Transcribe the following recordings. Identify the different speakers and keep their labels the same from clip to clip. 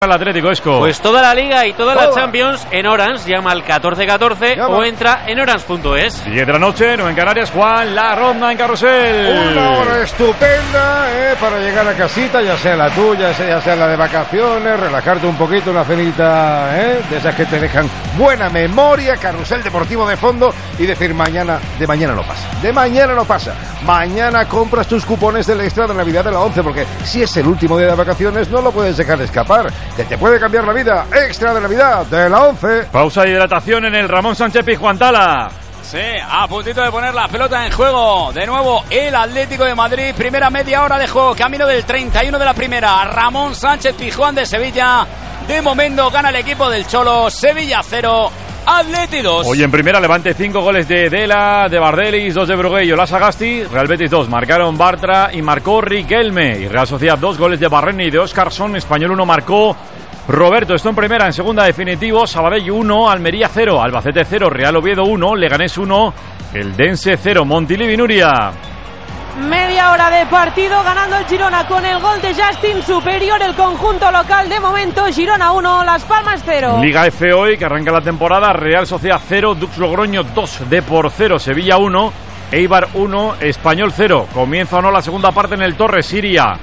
Speaker 1: El Atlético Esco.
Speaker 2: Pues toda la Liga y toda la Champions en Orange. Llama al 1414 o entra en orange.es.
Speaker 1: 10 de la noche, 9 en Canarias. Juan, la ronda en Carrusel.
Speaker 3: Una hora estupenda para llegar a casita, ya sea la tuya, ya sea la de vacaciones, relajarte un poquito, una cenita de esas que te dejan buena memoria, carrusel deportivo de fondo y decir de mañana no pasa. De mañana no pasa. Mañana compras tus cupones del extra de Navidad de la 11, porque si es el último día de vacaciones no lo puedes dejar escapar. Que te puede cambiar la vida. Extra de Navidad de la 11.
Speaker 1: Pausa de hidratación en el Ramón Sánchez Pizjuán Tala.
Speaker 4: Sí, a puntito de poner la pelota en juego. De nuevo el Atlético de Madrid. Primera media hora de juego. Camino del 31 de la primera. Ramón Sánchez Pizjuán de Sevilla. De momento gana el equipo del Cholo. Sevilla 0. Atleti 2.
Speaker 1: Hoy en primera, Levante 5 goles de Dela, de Bardelis, 2 de Bruguello, Las Agasti. Real Betis 2, marcaron Bartra y marcó Riquelme. Y Real Sociedad 2 goles de Barreni y de Óscarson. Español 1 marcó Roberto. Esto en primera. En segunda, definitivo, Sabadell 1, Almería 0, Albacete 0, Real Oviedo 1, Leganés 1, el Dense 0, Montilivi Nuria.
Speaker 5: Media hora de partido, ganando el Girona con el gol de Justin, superior el conjunto local. De momento, Girona 1, Las Palmas 0.
Speaker 1: Liga F hoy, que arranca la temporada. Real Sociedad 0, Dux Logroño 2, Depor 0, Sevilla 1, Eibar 1, Español 0. Comienza o no la segunda parte en el Torre Siria.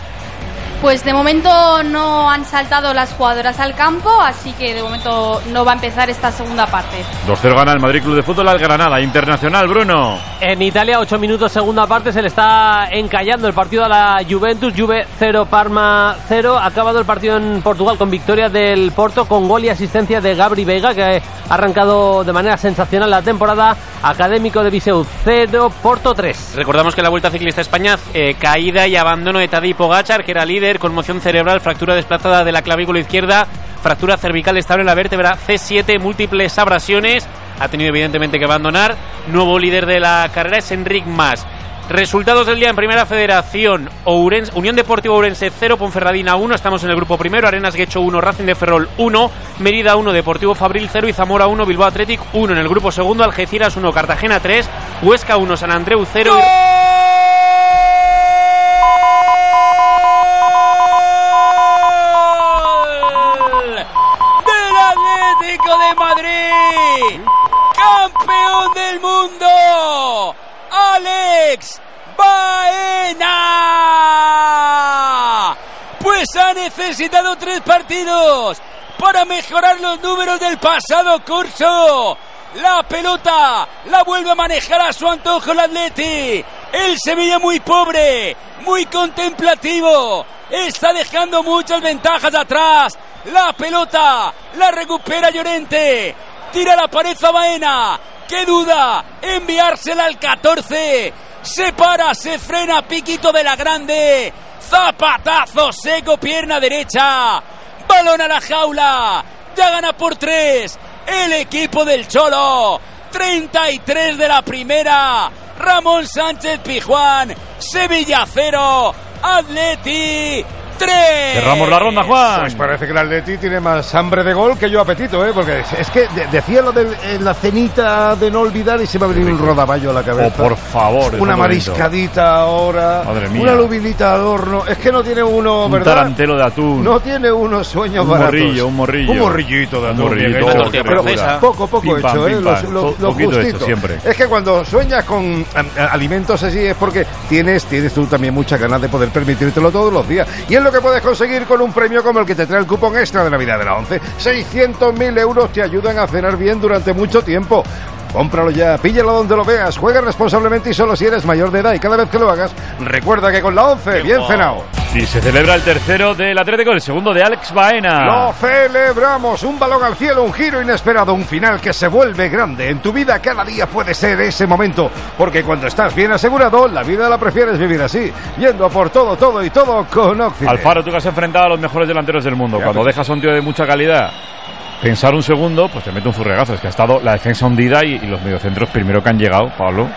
Speaker 6: Pues de momento no han saltado las jugadoras al campo, así que de momento no va a empezar esta segunda parte.
Speaker 1: 2-0 gana el Madrid Club de Fútbol al Granada. Internacional, Bruno.
Speaker 2: En Italia, 8 minutos, segunda parte, se le está encallando el partido a la Juventus. Juve 0, Parma 0. Ha acabado el partido en Portugal con victoria del Porto, con gol y asistencia de Gabri Veiga, que ha arrancado de manera sensacional la temporada. Académico de Viseu 0, Porto 3. Recordamos que en la Vuelta Ciclista a España, caída y abandono de Tadej Pogačar, que era líder, conmoción cerebral, fractura desplazada de la clavícula izquierda, fractura cervical estable en la vértebra C7, múltiples abrasiones. Ha tenido evidentemente que abandonar. Nuevo líder de la carrera es Enric Mas. Resultados del día en Primera Federación. Unión Deportiva Ourense 0, Ponferradina 1, estamos en el grupo primero. Arenas Guecho 1, Racing de Ferrol 1, Mérida 1, Deportivo Fabril 0 y Zamora 1, Bilbao Athletic 1. En el grupo segundo, Algeciras 1, Cartagena 3, Huesca 1, San Andreu 0.
Speaker 4: Atlético de Madrid, campeón del mundo, Alex Baena. Pues ha necesitado 3 partidos para mejorar los números del pasado curso. La pelota la vuelve a manejar a su antojo el Atleti. El Sevilla muy pobre, muy contemplativo, está dejando muchas ventajas atrás. La pelota la recupera Llorente, tira la pared a Baena, que duda enviársela al 14. Se para, se frena, piquito de la grande, zapatazo seco, pierna derecha, balón a la jaula, ya gana por 3 el equipo del Cholo. 33 de la primera. Ramón Sánchez Pizjuán, Sevilla 0, Atleti 3.
Speaker 1: Cerramos la ronda, Juan.
Speaker 3: Pues parece que el Atleti tiene más hambre de gol que yo apetito, porque es que decía lo de la cenita de no olvidar y se va a venir un rodaballo a la cabeza.
Speaker 1: Oh, por favor.
Speaker 3: Una mariscadita ahora.
Speaker 1: Madre mía.
Speaker 3: Una lubilita al horno. Es que no tiene uno,
Speaker 1: un
Speaker 3: ¿verdad?
Speaker 1: tarantelo de atún.
Speaker 3: No tiene unos sueños baratos.
Speaker 1: Un morrillo.
Speaker 3: Un morrillito de atún.
Speaker 1: Un morrillito.
Speaker 3: Pero poco
Speaker 1: pim,
Speaker 3: hecho,
Speaker 1: pam,
Speaker 3: lo
Speaker 1: poquito
Speaker 3: justito.
Speaker 1: hecho siempre.
Speaker 3: Es que cuando sueñas con alimentos así es porque tienes tú también muchas ganas de poder permitírtelo todos los días. Y es lo que puedes conseguir con un premio como el que te trae el cupón extra de Navidad de la 11. 600.000 euros te ayudan a cenar bien durante mucho tiempo. Cómpralo ya, píllalo donde lo veas, juega responsablemente y solo si eres mayor de edad. Y cada vez que lo hagas, recuerda que con la 11, bien cenado.
Speaker 1: Y se celebra el tercero del Atlético, el segundo de Alex Baena.
Speaker 3: Lo celebramos, un balón al cielo, un giro inesperado, un final que se vuelve grande. En tu vida cada día puede ser ese momento, porque cuando estás bien asegurado, la vida la prefieres vivir así, yendo por todo y todo con Occident.
Speaker 1: Alfaro, tú que has enfrentado a los mejores delanteros del mundo, cuando dejas a un tío de mucha calidad pensar un segundo, pues te mete un zurregazo. Es que ha estado la defensa hundida y los mediocentros primero que han llegado, Pablo.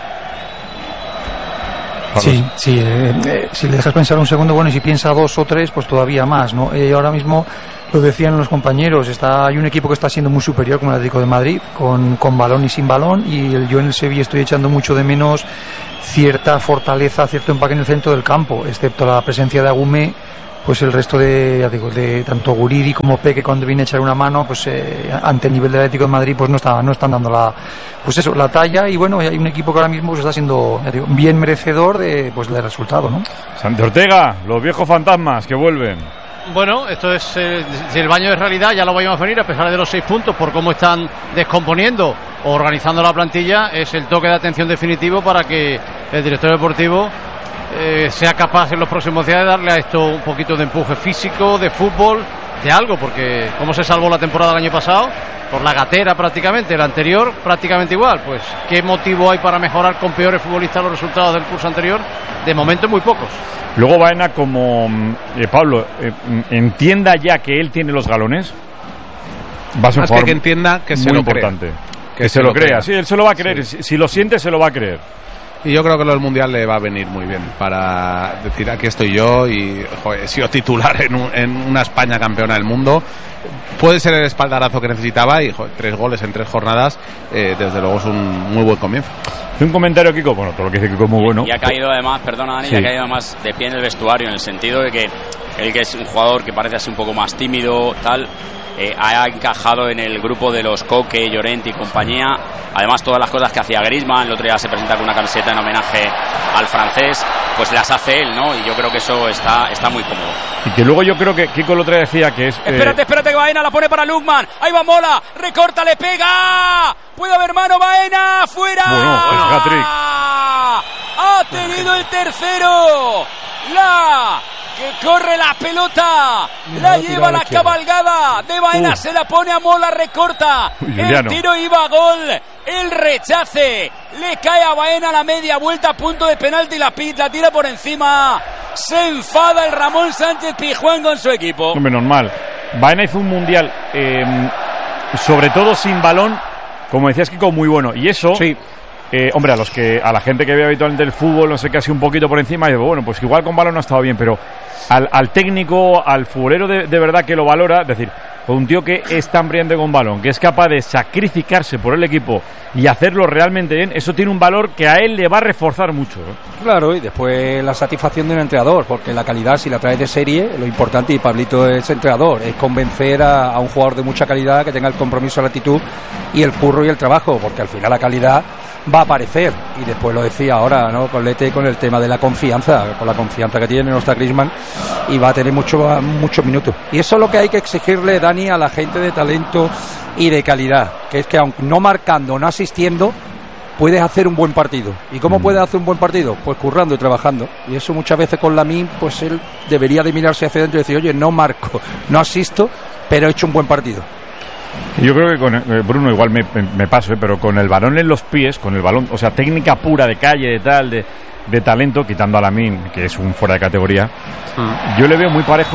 Speaker 7: Sí, si le dejas pensar un segundo, bueno, y si piensa 2 o 3, pues todavía más, ¿no? Ahora mismo lo decían los compañeros, hay un equipo que está siendo muy superior como el Atlético de Madrid, con balón y sin balón, y yo en el Sevilla estoy echando mucho de menos cierta fortaleza, cierto empaque en el centro del campo, excepto la presencia de Agumé, pues el resto de tanto Guridi como Peque, cuando viene a echar una mano, pues ante el nivel del Atlético de Madrid, pues no están dando la talla, y bueno, hay un equipo que ahora mismo pues está siendo, bien merecedor del resultado, ¿no?
Speaker 1: Santi Ortega, los viejos fantasmas que vuelven.
Speaker 8: Bueno, esto es si el baño de realidad, ya lo vayamos a venir, a pesar de los 6 puntos, por cómo están descomponiendo o organizando la plantilla, es el toque de atención definitivo para que el director deportivo sea capaz en los próximos días de darle a esto un poquito de empuje físico, de fútbol, de algo, porque cómo se salvó la temporada del año pasado, por la gatera prácticamente, el anterior prácticamente igual, pues ¿qué motivo hay para mejorar con peores futbolistas los resultados del curso anterior? De momento muy pocos.
Speaker 1: Luego Baena, como Pablo, entienda ya que él tiene los galones, va a ser un jugador
Speaker 9: que entienda que se
Speaker 1: muy
Speaker 9: lo
Speaker 1: importante,
Speaker 9: cree.
Speaker 1: que se lo crea. Sí, él se lo va a creer, sí. Si lo siente se lo va a creer.
Speaker 9: Y yo creo que lo del Mundial le va a venir muy bien para decir, aquí estoy yo y he sido titular en una España campeona del mundo. Puede ser el espaldarazo que necesitaba y 3 goles en 3 jornadas, desde luego es un muy buen comienzo.
Speaker 1: Un comentario, Kiko, bueno, todo lo que dice Kiko es muy bueno.
Speaker 4: Y ha caído además, perdona Dani,
Speaker 1: sí.
Speaker 4: Ha caído además de pie en el vestuario, en el sentido de que él, que es un jugador que parece así un poco más tímido, tal, ha encajado en el grupo de los Coque, Llorente y compañía. Además, todas las cosas que hacía Griezmann, el otro día se presenta con una camiseta en homenaje al francés, pues las hace él, ¿no? Y yo creo que eso está muy cómodo.
Speaker 1: Y que luego yo creo que Kiko el otro día decía que es...
Speaker 4: Espérate, que Baena la pone para Lukman. Ahí va Mola, recorta, le pega. Puede haber mano, Baena, fuera.
Speaker 1: Bueno, es hat-trick.
Speaker 4: Ha tenido el tercero. Que corre la pelota, la lleva la cabalgada de Baena, se la pone a Mola, recorta, el tiro iba a gol, el rechace, le cae a Baena a la media vuelta, a punto de penalti, la tira por encima, se enfada el Ramón Sánchez Pizjuán con su equipo.
Speaker 1: Menos mal, Baena hizo un mundial, sobre todo sin balón, como decías, Kiko, muy bueno, y eso... Sí. Hombre, a la gente que ve habitualmente el fútbol, no sé, casi un poquito por encima, y digo, bueno, pues igual con balón no ha estado bien, pero al técnico, al futbolero de verdad que lo valora, es decir, un tío que es tan brillante con balón, que es capaz de sacrificarse por el equipo y hacerlo realmente bien, eso tiene un valor que a él le va a reforzar mucho, ¿eh?
Speaker 10: Claro, y después la satisfacción de un entrenador, porque la calidad, si la traes de serie, lo importante, y Pablito es entrenador, es convencer a un jugador de mucha calidad que tenga el compromiso, la actitud y el curro y el trabajo, porque al final la calidad va a aparecer. Y después lo decía ahora, ¿no?, con Lete, con el tema de la confianza, con la confianza que tiene, no está Griezmann, y va a tener muchos minutos. Y eso es lo que hay que exigirle, Dani, a la gente de talento y de calidad, que es que aunque no marcando, no asistiendo, puedes hacer un buen partido. ¿Y cómo puedes hacer un buen partido? Pues currando y trabajando. Y eso muchas veces con Lamine, pues él debería de mirarse hacia adentro y decir, oye, no marco, no asisto, pero he hecho un buen partido.
Speaker 1: Yo creo que con Bruno igual me paso, pero con el balón en los pies, con el balón, o sea, técnica pura de calle, de tal, de talento, quitando a Lamine, que es un fuera de categoría, yo le veo muy parejo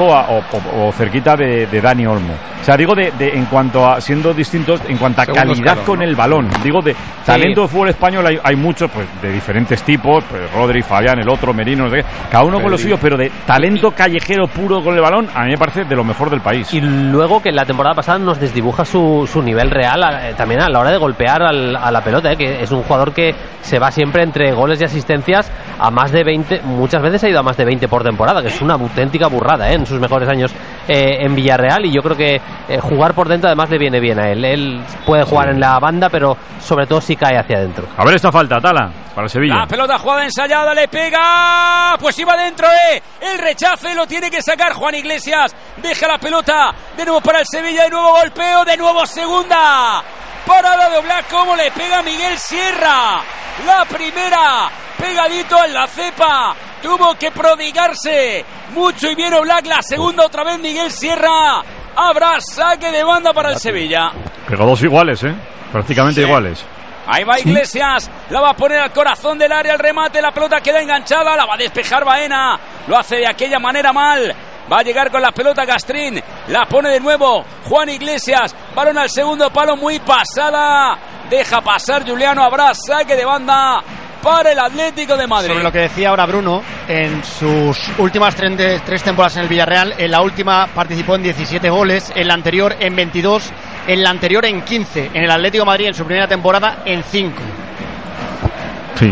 Speaker 1: o cerquita de Dani Olmo. O sea, digo en cuanto a, siendo distintos, en cuanto a calidad con el balón. Digo, de talento de fútbol español hay muchos, pues, de diferentes tipos, pues, Rodri, Fabián, el otro, Merino, no sé qué, cada uno con lo suyo, pero de talento callejero puro con el balón, a mí me parece de lo mejor del país.
Speaker 2: Y luego que la temporada pasada nos desdibuja su nivel real, también a la hora de golpear a la pelota, que es un jugador que se va siempre entre goles y asistencias a más de 20, muchas veces ha ido a más de 20 por temporada, que es una auténtica burrada, en sus mejores años en Villarreal, y yo creo que jugar por dentro además le viene bien a él puede jugar en la banda, pero sobre todo si cae hacia adentro.
Speaker 1: A ver esta falta, Tala, para el Sevilla.
Speaker 4: La pelota jugada ensayada, le pega, pues iba dentro, el rechace lo tiene que sacar Juan Iglesias, deja la pelota de nuevo para el Sevilla, de nuevo golpeo, de nuevo segunda parada de Oblak, como le pega Miguel Sierra, la primera pegadito en la cepa, tuvo que prodigarse mucho y bien Oblak, la segunda otra vez Miguel Sierra, habrá saque de banda para el Sevilla.
Speaker 1: Pegó dos iguales, prácticamente iguales.
Speaker 4: Ahí va Iglesias, la va a poner al corazón del área, el remate, la pelota queda enganchada, la va a despejar Baena, lo hace de aquella manera mal. Va a llegar con la pelota Castrín, la pone de nuevo Juan Iglesias, balón al segundo palo, muy pasada, deja pasar Juliano, habrá saque de banda para el Atlético de Madrid.
Speaker 11: Sobre lo que decía ahora Bruno, en sus últimas tres temporadas en el Villarreal, en la última participó en 17 goles, en la anterior en 22, en la anterior en 15, en el Atlético de Madrid en su primera temporada en 5.
Speaker 1: Sí.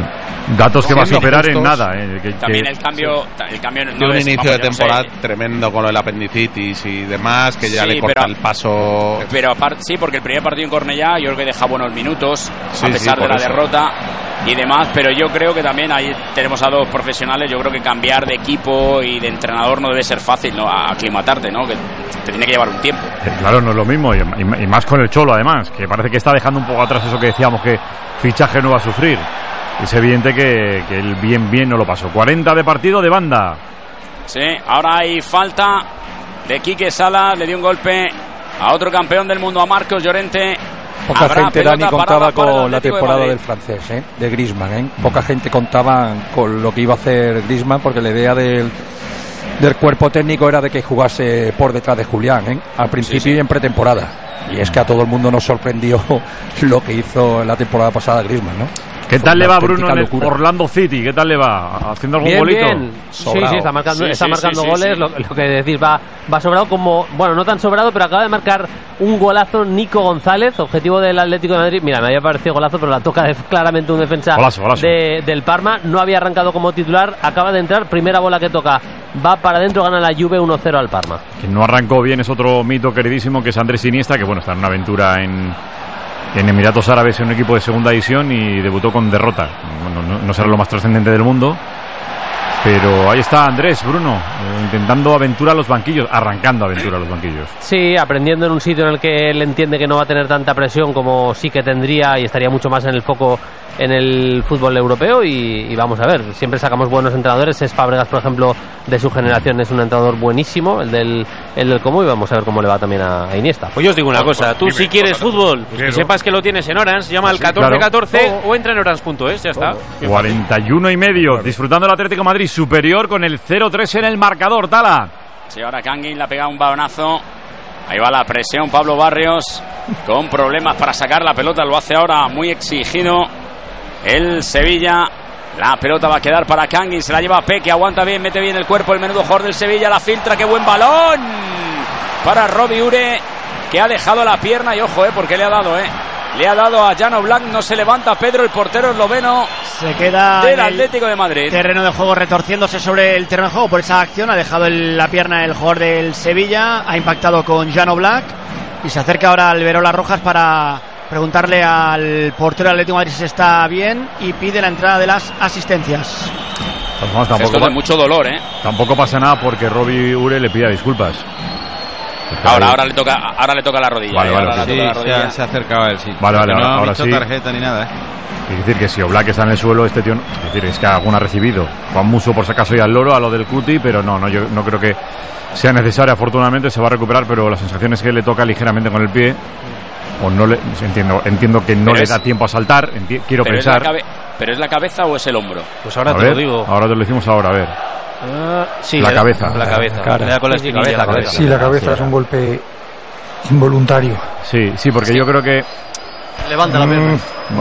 Speaker 1: Datos que va a superar en nada.
Speaker 4: También el cambio
Speaker 9: no un inicio de temporada tremendo con el apendicitis y demás, que ya le corta el paso.
Speaker 4: Pero aparte, sí, porque el primer partido en Cornellá yo creo que deja buenos minutos, a pesar de la derrota y demás, pero yo creo que también ahí tenemos a dos profesionales. Yo creo que cambiar de equipo y de entrenador no debe ser fácil, ¿no? Aclimatarte, ¿no? Que te tiene que llevar un tiempo.
Speaker 1: Claro, no es lo mismo, y más con el Cholo, además, que parece que está dejando un poco atrás eso que decíamos, que fichaje no va a sufrir. Es evidente que el bien no lo pasó. 40 de partido de Banda.
Speaker 4: Sí, ahora hay falta de Quique Salas, le dio un golpe a otro campeón del mundo, a Marcos Llorente.
Speaker 10: Poca gente, Dani, contaba con la temporada del francés, de Griezmann. Poca gente contaba con lo que iba a hacer Griezmann, porque la idea del cuerpo técnico era de que jugase por detrás de Julián, al principio y en pretemporada. Y es que a todo el mundo nos sorprendió lo que hizo en la temporada pasada Griezmann, ¿no?
Speaker 1: ¿Qué tal le va Bruno en el Orlando City? ¿Qué tal le va? ¿Haciendo algún golito?
Speaker 2: Bien. Sí, está marcando goles. Lo que decís, va sobrado, como, bueno, no tan sobrado, pero acaba de marcar un golazo Nico González, objetivo del Atlético de Madrid. Mira, me había parecido golazo, pero la toca claramente un defensa
Speaker 1: golazo.
Speaker 2: Del Parma. No había arrancado como titular, acaba de entrar, primera bola que toca, va para adentro, gana la Juve 1-0 al Parma.
Speaker 1: Quien no arrancó bien es otro mito queridísimo, que es Andrés Iniesta, que bueno, está en una aventura en Emiratos Árabes, en un equipo de segunda división, y debutó con derrota. No será lo más trascendente del mundo, pero ahí está Andrés, Bruno, intentando aventura a los banquillos, arrancando aventura a los banquillos.
Speaker 2: Sí, aprendiendo en un sitio en el que él entiende que no va a tener tanta presión como sí que tendría, y estaría mucho más en el foco en el fútbol europeo, y vamos a ver, siempre sacamos buenos entrenadores. Es Fábregas, por ejemplo, de su generación, es un entrenador buenísimo, el del Como, y vamos a ver cómo le va también a Iniesta.
Speaker 12: Pues yo os digo una cosa, tú si quieres fútbol, pues que sepas que lo tienes en Orange, llama al 1414 o entra en orange.es, ya está.
Speaker 1: 41,5, disfrutando el Atlético de Madrid, superior con el 0-3 en el marcador. Tala.
Speaker 4: Sí, ahora Canguin le ha pegado un balonazo. Ahí va la presión, Pablo Barrios con problemas para sacar la pelota, lo hace ahora muy exigido el Sevilla. La pelota va a quedar para Canguin, se la lleva Peque, aguanta bien, mete bien el cuerpo el menudo jugador del Sevilla, la filtra, qué buen balón para Robbie Ure, que ha dejado la pierna, y ojo, porque le ha dado a Jan Oblak, no se levanta Pedro, el portero esloveno,
Speaker 11: se queda
Speaker 4: del Atlético de Madrid.
Speaker 11: Terreno de juego, retorciéndose sobre el terreno de juego por esa acción, ha dejado la pierna el jugador del Sevilla, ha impactado con Jan Oblak, y se acerca ahora Alberola Rojas para preguntarle al portero del Atlético de Madrid si está bien, y pide la entrada de las asistencias.
Speaker 1: Pues
Speaker 4: esto es de mucho dolor,
Speaker 1: Tampoco pasa nada porque Robbie Ure le pida disculpas.
Speaker 4: Ahora le toca la rodilla.
Speaker 9: Se acercaba él, sí.
Speaker 1: Vale,
Speaker 9: no
Speaker 1: ahora
Speaker 9: ha visto
Speaker 1: sí.
Speaker 9: Tarjeta ni nada,
Speaker 1: Es decir, que si Oblak está en el suelo, este tío, es decir, es que alguna ha recibido. Juan Musso por si acaso y al loro, a lo del Cuti, pero yo no creo que sea necesario. Afortunadamente se va a recuperar, pero la sensación es que le toca ligeramente con el pie, o no le entiendo que no le da tiempo a saltar, quiero pensar.
Speaker 4: ¿Pero es la cabeza o es el hombro?
Speaker 12: Pues ahora te lo digo.
Speaker 1: Ahora te lo decimos ahora, a ver.
Speaker 12: Sí,
Speaker 1: la cabeza.
Speaker 12: La cabeza. Le da con la espinilla la cabeza.
Speaker 7: Sí, la cabeza es un golpe involuntario.
Speaker 1: Sí, porque yo creo que
Speaker 12: levanta la pierna.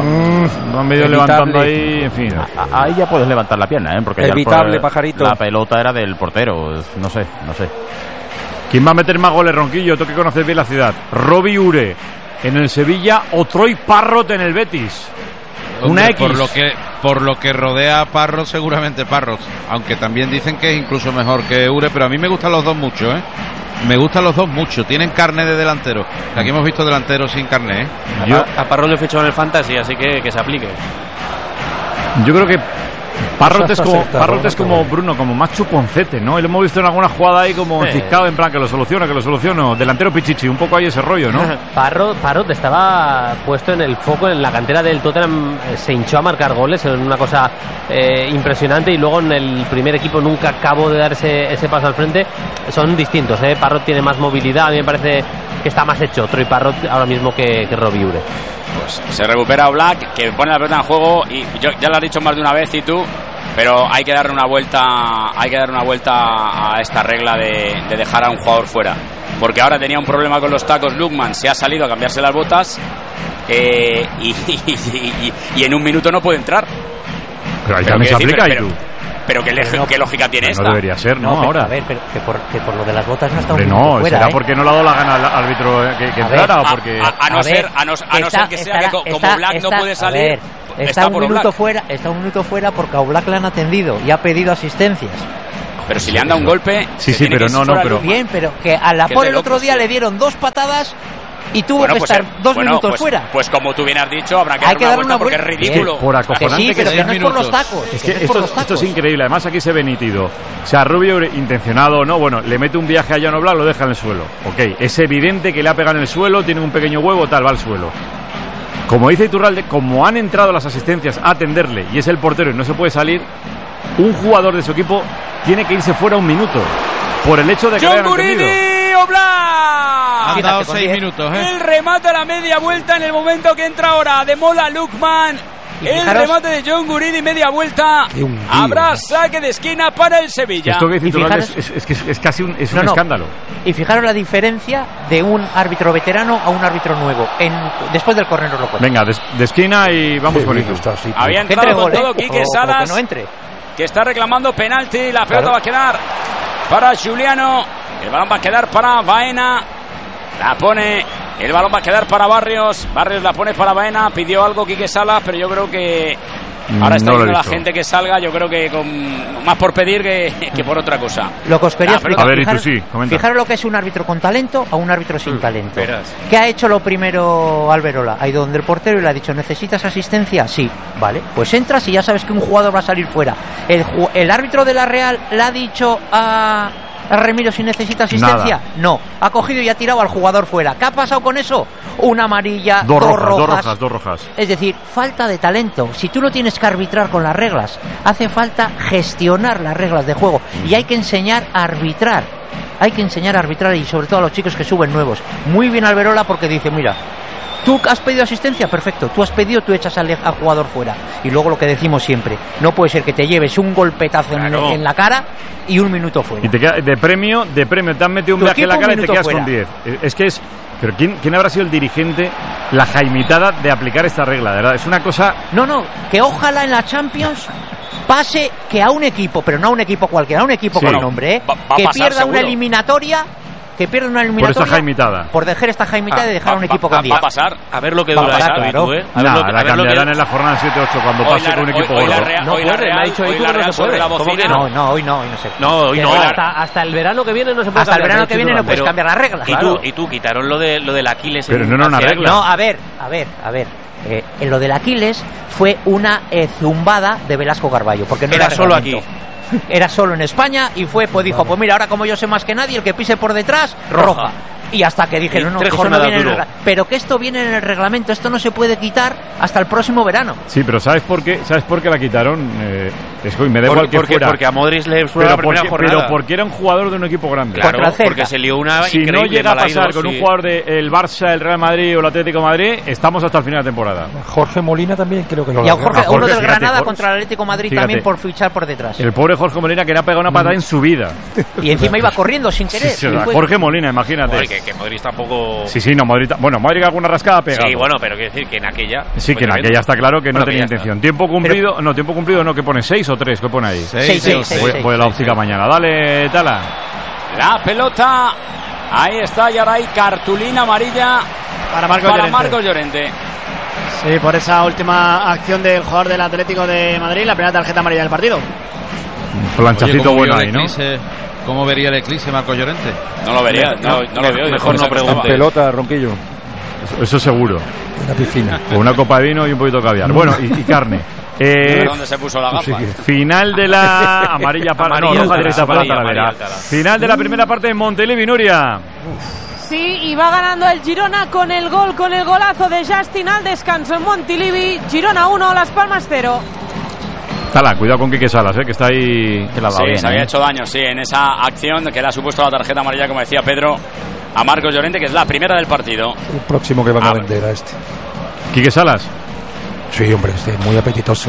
Speaker 1: Va medio levantando ahí, en fin.
Speaker 13: Ahí ya puedes levantar la pierna, porque
Speaker 10: evitable, pajarito.
Speaker 13: La pelota era del portero, no sé.
Speaker 1: ¿Quién va a meter más goles, Ronquillo? Tú que conoces bien la ciudad. Robbie Ure en el Sevilla o Troy Parrott en el Betis. Una X.
Speaker 9: Por lo que rodea a Parrott, seguramente Parrott. Aunque también dicen que es incluso mejor que Ure, pero a mí me gustan los dos mucho, Me gustan los dos mucho. Tienen carne de delantero. Aquí hemos visto delanteros sin carne,
Speaker 12: A Parrott le he fichado en el Fantasy, así que se aplique.
Speaker 1: Yo creo que Parrott es como Bruno, como más chuponcete, ¿no? Y lo hemos visto en alguna jugada ahí como enciscado, en plan que lo soluciono. Delantero pichichi, un poco ahí ese rollo, ¿no?
Speaker 2: Parrott estaba puesto en el foco en la cantera del Tottenham, se hinchó a marcar goles, en una cosa impresionante, y luego en el primer equipo nunca acabó de dar ese paso al frente. Son distintos, Parrott tiene más movilidad, a mí me parece que está más hecho Troy Parrott ahora mismo que Robbie Ure.
Speaker 4: Pues se recupera Oblak, que pone la pelota en juego, y ya lo has dicho más de una vez, y tú, pero hay que darle una vuelta a esta regla de dejar a un jugador fuera, porque ahora tenía un problema con los tacos Lukman, se ha salido a cambiarse las botas, y en un minuto no puede entrar.
Speaker 1: Pero ahí también se aplica, y tú.
Speaker 4: Pero qué lógica tiene esta.
Speaker 1: No debería ser, ¿no? Ahora.
Speaker 14: A ver, que por lo de las botas no está
Speaker 1: un
Speaker 14: minuto fuera,
Speaker 1: será porque no le ha dado la gana al árbitro que entrara, o porque
Speaker 4: a no ser que sea que como Black no puede salir,
Speaker 14: está un minuto fuera porque a Oblak le han atendido y ha pedido asistencias.
Speaker 4: Pero si le han dado un golpe...
Speaker 1: Sí, pero pero...
Speaker 14: Bien, pero que a la por el otro día le dieron 2 patadas y tuvo que estar 2 minutos fuera.
Speaker 4: Pues como tú bien has dicho, habrá que dar una vuelta porque es ridículo.
Speaker 1: Por acojonante
Speaker 14: sí, pero que no es por los tacos.
Speaker 1: Es que esto es increíble. Además aquí se ve nítido. O sea, Rubio, intencionado o no, bueno, le mete un viaje a Jan Oblak, lo deja en el suelo. Ok, es evidente que le ha pegado en el suelo, tiene un pequeño huevo, tal, va al suelo. Como dice Iturralde, como han entrado las asistencias a atenderle y es el portero y no se puede salir, un jugador de su equipo tiene que irse fuera un minuto por el hecho de que le hayan atendido.
Speaker 4: Oblak.
Speaker 9: Han dado 6 minutos,
Speaker 4: El remate a la media vuelta en el momento que entra ahora de Mola Lukman. El remate de John Guridi, media vuelta. Habrá saque de esquina para el Sevilla.
Speaker 1: Esto que dice es casi un escándalo.
Speaker 14: Y fijaros la diferencia de un árbitro veterano a un árbitro nuevo. Después del córner lo cuento.
Speaker 1: Venga, de esquina y vamos con esto.
Speaker 4: Había entrado con todo Quique Salas, que está reclamando penalti. La pelota va a quedar para Juliano. El balón va a quedar para Baena. La pone. El balón va a quedar para Barrios. Barrios la pone para Baena. Pidió algo Quique Salas, pero yo creo que ahora está viendo la gente que salga. Yo creo que más por pedir que por otra cosa.
Speaker 14: Lo que os quería explicar.
Speaker 1: A ver, y tú sí, comenta.
Speaker 14: Fijaros lo que es un árbitro con talento a un árbitro sin talento. ¿Qué ha hecho lo primero Alberola? Ha ido donde el portero y le ha dicho: ¿necesitas asistencia? Sí, vale. Pues entras y ya sabes que un jugador va a salir fuera. El árbitro de la Real le ha dicho a Remiro si necesita asistencia.
Speaker 1: Nada.
Speaker 14: No, ha cogido y ha tirado al jugador fuera. ¿Qué ha pasado con eso? Una amarilla, dos rojas. Es decir, falta de talento. Si tú no tienes que arbitrar con las reglas, hace falta gestionar las reglas de juego y hay que enseñar a arbitrar. Hay que enseñar a arbitrar y sobre todo a los chicos que suben nuevos. Muy bien Alberola porque dice: mira, tú has pedido asistencia, perfecto. Tú has pedido, tú echas al jugador fuera. Y luego lo que decimos siempre: no puede ser que te lleves un golpetazo en la cara y un minuto fuera.
Speaker 1: Y te queda de premio, te han metido un viaje en la cara y te quedas fuera con 10. Es que es... Pero ¿quién habrá sido el dirigente, la jaimitada de aplicar esta regla? De verdad, es una cosa...
Speaker 14: No, que ojalá en la Champions pase que a un equipo, pero no a un equipo cualquiera, a un equipo con nombre, que pierda una eliminatoria...
Speaker 1: por esta jaimitada.
Speaker 14: Por dejar esta jaimitada y dejar un equipo con 10.
Speaker 4: Va a pasar.
Speaker 12: A ver lo que dura esto,
Speaker 14: claro.
Speaker 1: La cambiarán en la jornada 7-8 cuando pase con un equipo gordo.
Speaker 4: Hoy la Real sobre la bocina.
Speaker 14: No, hoy no se puede.
Speaker 12: No, hoy no.
Speaker 2: Hasta el verano que viene no se puede
Speaker 14: cambiar. Hasta el verano que viene no puedes cambiar las reglas.
Speaker 12: Y tú quitaron lo del Aquiles.
Speaker 1: Pero no era una regla.
Speaker 14: No, a ver. En lo del Aquiles fue una zumbada de Velasco Carballo, porque no era
Speaker 12: solo aquí.
Speaker 14: Era solo en España y dijo, pues mira, ahora como yo sé más que nadie, el que pise por detrás, roja. Y hasta que dijeron, no, que eso no viene pero que esto viene en el reglamento, esto no se puede quitar hasta el próximo verano.
Speaker 1: Sí, pero ¿sabes por qué la quitaron? Me da igual que fuera.
Speaker 12: Porque a Modric le fue la primera jornada.
Speaker 1: Pero porque era un jugador de un equipo grande.
Speaker 12: Claro, porque se lió una
Speaker 1: si no llega a pasar con un jugador del Barça, el Real Madrid o el Atlético de Madrid, estamos hasta el final de temporada.
Speaker 7: Jorge Molina también creo que lo
Speaker 14: y a uno del Granada contra el Atlético de Madrid también por fichar por detrás.
Speaker 1: El pobre Jorge Molina que le ha pegado una patada en su vida.
Speaker 14: Y encima iba corriendo sin querer.
Speaker 1: Jorge Molina, imagínate.
Speaker 12: Que Modric tampoco...
Speaker 1: Sí, no, Modric alguna rascada ha pegado.
Speaker 12: Sí, bueno, pero quiero decir que en aquella...
Speaker 1: Sí, que en aquella está claro que no tenía intención. Tiempo cumplido, ¿qué pone? ¿6 o 3? ¿Qué pone ahí?
Speaker 14: 6.
Speaker 1: Voy a la óptica mañana. Dale, Tala.
Speaker 4: La pelota, ahí está, y ahora hay cartulina amarilla para Marcos Llorente.
Speaker 11: Sí, por esa última acción del jugador del Atlético de Madrid, la primera tarjeta amarilla del partido.
Speaker 1: Un planchacito bueno ahí, ¿no?
Speaker 9: ¿Cómo vería el eclipse Marcos Llorente?
Speaker 4: No lo vería, no lo veo.
Speaker 12: Mejor no pregunte.
Speaker 7: Pelota, Ronquillo.
Speaker 1: Eso seguro.
Speaker 7: Una piscina.
Speaker 1: Con una copa de vino y un poquito de caviar. Bueno, y carne.
Speaker 4: ¿Dónde se puso la gafa?
Speaker 1: Final de la amarilla para roja directa para Talavera. Final de la primera parte de Montilivi, Nuria.
Speaker 5: Sí, y va ganando el Girona con el golazo de Justin al descanso en Montilivi. Girona 1, Las Palmas 0.
Speaker 1: Tala, cuidado con Quique Salas, que está ahí. Que
Speaker 4: se había hecho daño, en esa acción que le ha supuesto la tarjeta amarilla, como decía Pedro, a Marcos Llorente, que es la primera del partido.
Speaker 7: El próximo que van a vender a este.
Speaker 1: ¿Quique Salas?
Speaker 7: Sí, hombre, muy apetitoso.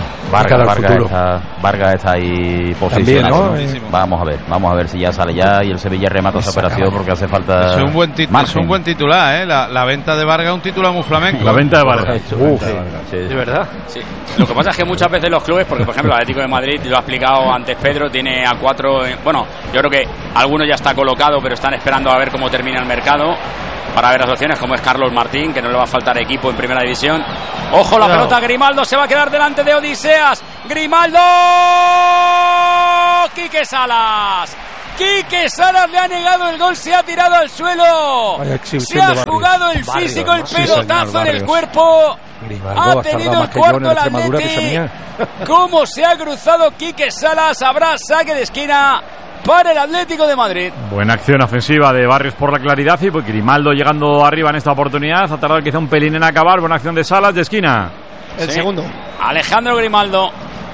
Speaker 13: Vargas está ahí posicionado.
Speaker 7: También, ¿no?
Speaker 13: Vamos a ver si ya sale ya y el Sevilla remata esa operación porque hace falta.
Speaker 9: Es un buen titular, la venta de Vargas, un titular muy flamenco.
Speaker 1: La venta de Vargas.
Speaker 12: Sí, de verdad.
Speaker 4: Sí. Lo que pasa es que muchas veces los clubes, porque por ejemplo el Atlético de Madrid, lo ha explicado antes Pedro, tiene a 4, bueno, yo creo que alguno ya está colocado, pero están esperando a ver cómo termina el mercado. para ver las opciones, como es Carlos Martín, que no le va a faltar equipo en primera división. Ojo, la pelota, Grimaldo se va a quedar delante de Odiseas. Grimaldo, Quique Salas le ha negado el gol, se ha tirado al suelo, se ha jugado el físico, el pelotazo en el cuerpo. Ha tenido el cuarto el Atleti. Cómo se ha cruzado Quique Salas. Habrá saque de esquina para el Atlético de Madrid.
Speaker 1: Buena acción ofensiva de Barrios por la claridad, y pues Grimaldo llegando arriba en esta oportunidad. Ha tardado quizá un pelín en acabar. Buena acción de Salas de esquina.
Speaker 11: El segundo.
Speaker 4: Alejandro Grimaldo.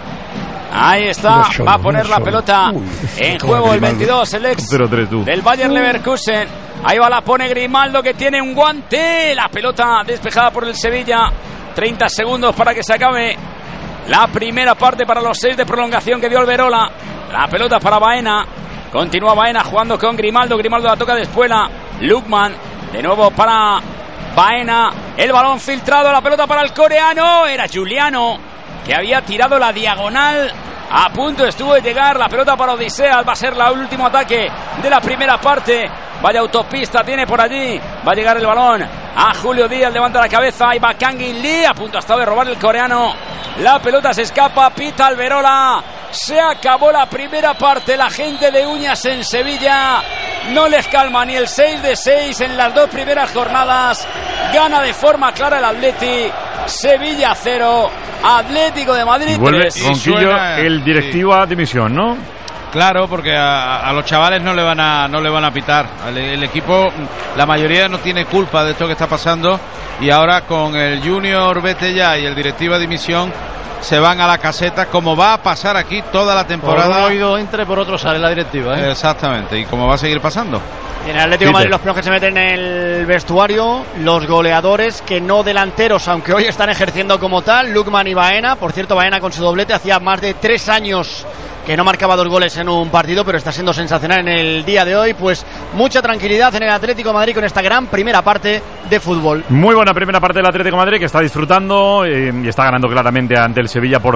Speaker 4: Ahí está, va a poner la pelota en juego el 22, el ex del Bayer Leverkusen. Ahí va, la pone Grimaldo, que tiene un guante. La pelota despejada por el Sevilla. 30 segundos para que se acabe la primera parte, para los 6 de prolongación que dio Alberola. La pelota para Baena. Continúa Baena jugando con Grimaldo. Grimaldo la toca de espuela. Lukman, de nuevo para Baena. El balón filtrado, la pelota para el coreano. Era Giuliano, que había tirado la diagonal. A punto estuvo de llegar la pelota para Odiseas. Va a ser el último ataque de la primera parte. Vaya autopista tiene por allí. Va a llegar el balón a Julio Díaz. Levanta la cabeza. Y va Kangin Lee. A punto ha estado de robar el coreano. La pelota se escapa. Pita Alberola. Se acabó la primera parte. La gente de Uñas en Sevilla no les calma ni el 6 de 6 en las 2 primeras jornadas. Gana de forma clara el Atleti. Sevilla 0, Atlético de Madrid 3.
Speaker 1: Vuelve Ronquillo, el directivo a dimisión, ¿no?
Speaker 9: Claro, porque a los chavales no le van a pitar. El equipo, la mayoría no tiene culpa de esto que está pasando, y ahora con el Junior vete ya y el directivo a dimisión se van a la caseta, como va a pasar aquí toda la temporada.
Speaker 8: Por un oído entre, por otro sale la directiva, ¿eh?
Speaker 9: Exactamente, y como va a seguir pasando.
Speaker 11: Y en el Atlético de Madrid los primeros que se meten en el vestuario, los goleadores, que no delanteros, aunque hoy están ejerciendo como tal, Lukman y Baena. Por cierto, Baena con su doblete, hacía más de 3 años que no marcaba 2 goles en un partido, pero está siendo sensacional en el día de hoy. Pues mucha tranquilidad en el Atlético de Madrid con esta gran primera parte de fútbol.
Speaker 1: Muy buena primera parte del Atlético de Madrid, que está disfrutando y está ganando claramente ante el Sevilla por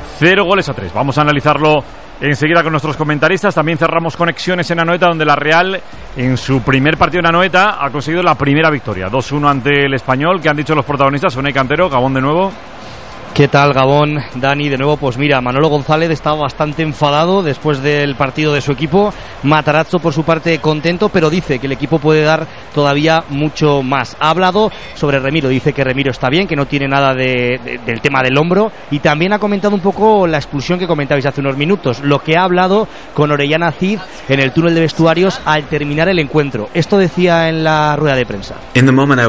Speaker 1: 0-3. Vamos a analizarlo enseguida con nuestros comentaristas. También cerramos conexiones en Anoeta, donde la Real, en su primer partido en Anoeta, ha conseguido la primera victoria. 2-1 ante el Español. ¿Qué han dicho los protagonistas? Unai Cantero, Gabón de nuevo.
Speaker 15: ¿Qué tal, Gabón? Dani, de nuevo, pues mira, Manolo González estaba bastante enfadado después del partido de su equipo. Matarazzo, por su parte, contento, pero dice que el equipo puede dar todavía mucho más. Ha hablado sobre Remiro, dice que Remiro está bien, que no tiene nada del tema del hombro, y también ha comentado un poco la expulsión que comentabais hace unos minutos, lo que ha hablado con Orellana Cid en el túnel de vestuarios al terminar el encuentro. Esto decía en la rueda de prensa.
Speaker 16: En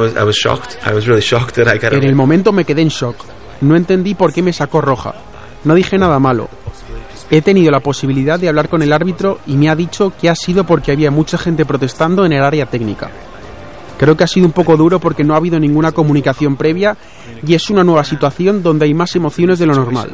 Speaker 16: el momento me quedé en shock. No entendí por qué me sacó roja. No dije nada malo. He tenido la posibilidad de hablar con el árbitro y me ha dicho que ha sido porque había mucha gente protestando en el área técnica. Creo que ha sido un poco duro porque no ha habido ninguna comunicación previa y es una nueva situación donde hay más emociones de lo normal.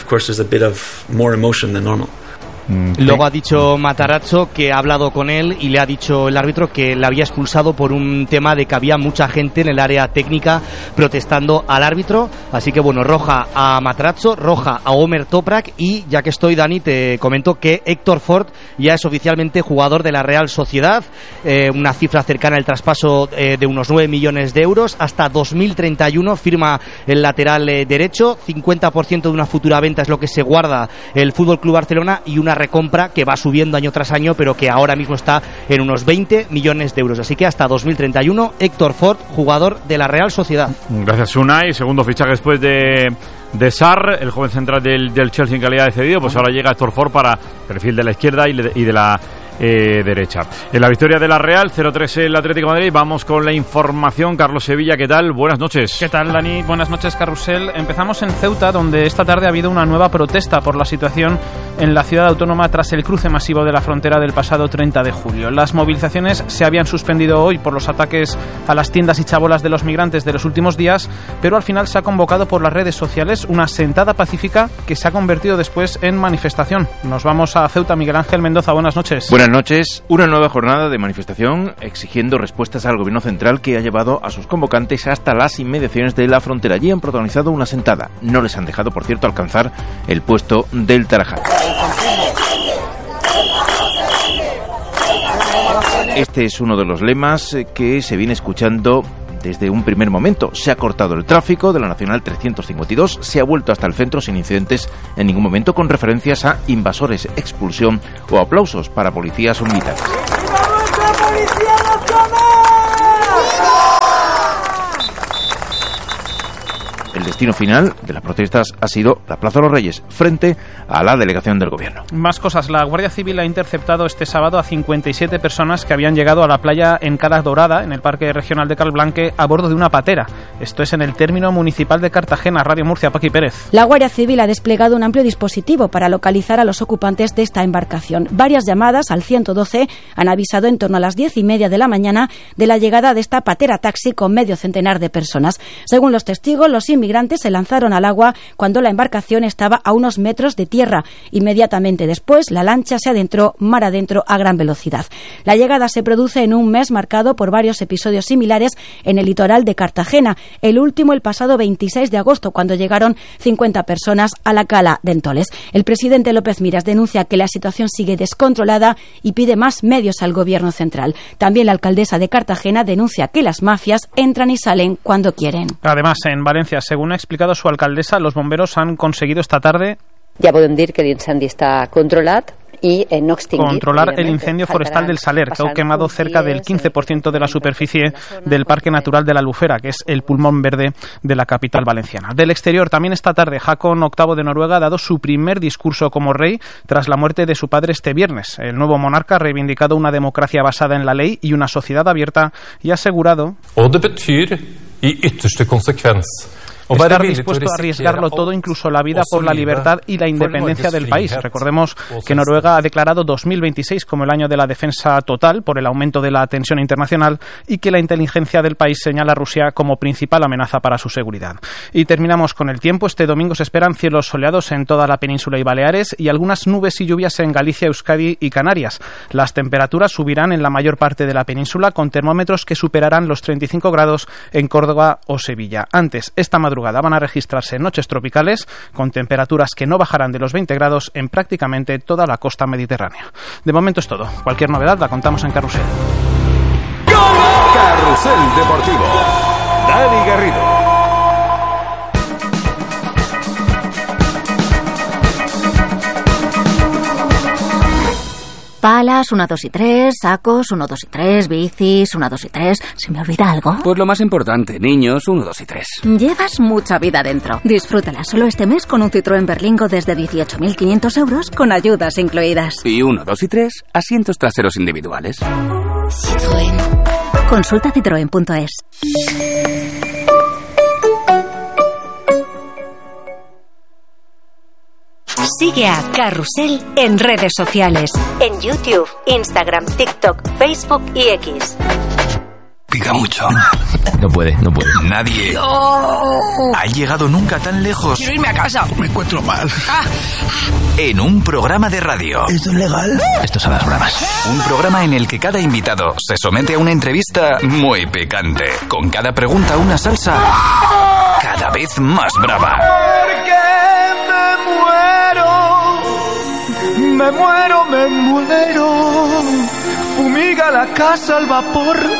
Speaker 15: Luego ha dicho Matarazzo que ha hablado con él y le ha dicho el árbitro que le había expulsado por un tema de que había mucha gente en el área técnica protestando al árbitro. Así que bueno, roja a Matarazzo, roja a Omer Toprak, y ya que estoy, Dani, te comento que Héctor Ford ya es oficialmente jugador de la Real Sociedad. Una cifra cercana al traspaso de unos 9 millones de euros. Hasta 2031 firma el lateral derecho. 50% de una futura venta es lo que se guarda el FC Barcelona, y una recompra que va subiendo año tras año, pero que ahora mismo está en unos 20 millones de euros. Así que hasta 2031, Héctor Ford, jugador de la Real Sociedad.
Speaker 1: Gracias, Unai. Segundo fichaje después de Sarr, el joven central del Chelsea en calidad de cedido. Pues ahora llega Héctor Ford para perfil de la izquierda y de la derecha. En la victoria de la Real, 0-3 el Atlético de Madrid. Vamos con la información. Carlos Sevilla, ¿qué tal? Buenas noches.
Speaker 17: ¿Qué tal, Dani? Buenas noches, Carrusel. Empezamos en Ceuta, donde esta tarde ha habido una nueva protesta por la situación en la ciudad autónoma tras el cruce masivo de la frontera del pasado 30 de julio. Las movilizaciones se habían suspendido hoy por los ataques a las tiendas y chabolas de los migrantes de los últimos días, pero al final se ha convocado por las redes sociales una sentada pacífica que se ha convertido después en manifestación. Nos vamos a Ceuta. Miguel Ángel Mendoza, buenas noches.
Speaker 18: Buenas noches. Una nueva jornada de manifestación exigiendo respuestas al gobierno central, que ha llevado a sus convocantes hasta las inmediaciones de la frontera. Allí han protagonizado una sentada. No les han dejado, por cierto, alcanzar el puesto del Tarajal. Este es uno de los lemas que se viene escuchando desde un primer momento. Se ha cortado el tráfico de la Nacional 352, se ha vuelto hasta el centro sin incidentes en ningún momento, con referencias a invasores, expulsión o aplausos para policías o militares. El destino final de las protestas ha sido la Plaza de los Reyes, frente a la delegación del gobierno.
Speaker 17: Más cosas. La Guardia Civil ha interceptado este sábado a 57 personas que habían llegado a la playa en Cala Dorada, en el Parque Regional de Calblanque, a bordo de una patera. Esto es en el término municipal de Cartagena. Radio Murcia, Paqui Pérez.
Speaker 19: La Guardia Civil ha desplegado un amplio dispositivo para localizar a los ocupantes de esta embarcación. Varias llamadas al 112 han avisado en torno a las 10:30 de la mañana de la llegada de esta patera taxi con medio centenar de personas. Según los testigos, los inmigrantes se lanzaron al agua cuando la embarcación estaba a unos metros de tierra. Inmediatamente después, la lancha se adentró mar adentro a gran velocidad. La llegada se produce en un mes marcado por varios episodios similares en el litoral de Cartagena. El último el pasado 26 de agosto, cuando llegaron 50 personas a la cala de Entoles. El presidente López Miras denuncia que la situación sigue descontrolada y pide más medios al gobierno central. También la alcaldesa de Cartagena denuncia que las mafias entran y salen cuando quieren.
Speaker 17: Además, en Valencia, según ha explicado su alcaldesa, los bomberos han conseguido esta tarde
Speaker 20: ja podem dir que l'incendi està controlat y no extinguir.
Speaker 17: Controlar el incendio forestal del Saler, que ha quemado cerca del 15% de la superficie del Parque Natural de la Albufera, que es el pulmón verde de la capital valenciana. Del exterior, también esta tarde, Haakon VIII de Noruega ha dado su primer discurso como rey tras la muerte de su padre este viernes. El nuevo monarca ha reivindicado una democracia basada en la ley y una sociedad abierta y ha asegurado...
Speaker 21: Og det betyr i ytterste konsekvens
Speaker 17: estar dispuesto a arriesgarlo todo, incluso la vida, por la libertad y la independencia del país. Recordemos que Noruega ha declarado 2026 como el año de la defensa total por el aumento de la tensión internacional y que la inteligencia del país señala a Rusia como principal amenaza para su seguridad. Y terminamos con el tiempo. Este domingo se esperan cielos soleados en toda la península y Baleares y algunas nubes y lluvias en Galicia, Euskadi y Canarias. Las temperaturas subirán en la mayor parte de la península, con termómetros que superarán los 35 grados en Córdoba o Sevilla. Antes, esta madrugada van a registrarse noches tropicales con temperaturas que no bajarán de los 20 grados en prácticamente toda la costa mediterránea. De momento es todo. Cualquier novedad la contamos en Carrusel.
Speaker 22: Carrusel Deportivo. Dani Garrido.
Speaker 23: Palas, 1, 2 y 3, sacos, 1, 2 y 3, bicis, 1, 2 y 3. ¿Se me olvida algo?
Speaker 24: Pues lo más importante, niños, 1, 2 y 3.
Speaker 23: Llevas mucha vida dentro. Disfrútala solo este mes con un Citroën Berlingo desde 18.500 euros con ayudas incluidas.
Speaker 24: Y 1, 2 y 3, asientos traseros individuales.
Speaker 23: Citroën. Consulta citroen.es. Sigue a Carrusel en redes sociales. En YouTube, Instagram, TikTok, Facebook y X.
Speaker 25: Pica mucho.
Speaker 23: No puede.
Speaker 25: Nadie ha llegado nunca tan lejos.
Speaker 23: Quiero irme a casa.
Speaker 25: Me encuentro mal. En un programa de radio.
Speaker 23: ¿Esto es legal?
Speaker 25: Esto son las bromas. Un programa en el que cada invitado se somete a una entrevista muy picante. Con cada pregunta una salsa cada vez más brava.
Speaker 26: Me muero, fumiga la casa al vapor.